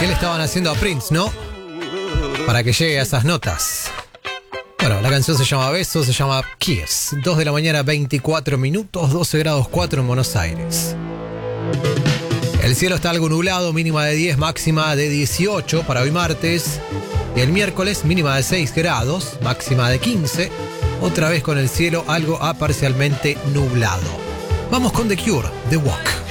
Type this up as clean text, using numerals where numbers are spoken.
¿Qué le estaban haciendo a Prince, no? Para que llegue a esas notas. Bueno, la canción se llama Beso, se llama Kiss. 2 de la mañana, 24 minutos, 12 grados 4 en Buenos Aires. El cielo está algo nublado, mínima de 10, máxima de 18 para hoy martes. Y el miércoles, mínima de 6 grados, máxima de 15. Otra vez con el cielo algo parcialmente nublado. Vamos con The Cure, The Walk.